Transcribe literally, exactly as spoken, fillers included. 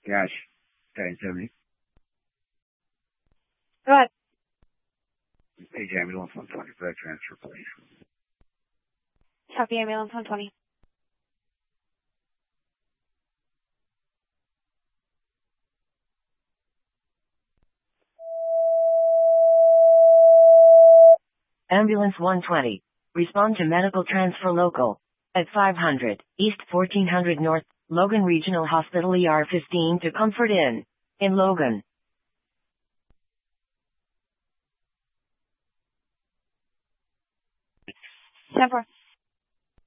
Cash. ten seventy. Go ahead. Page ambulance one twenty for that transfer, please. Copy ambulance one twenty. Ambulance one twenty. Respond to medical transfer local. At five hundred, East fourteen hundred North, Logan Regional Hospital E R fifteen to Comfort Inn. In Logan. ten four.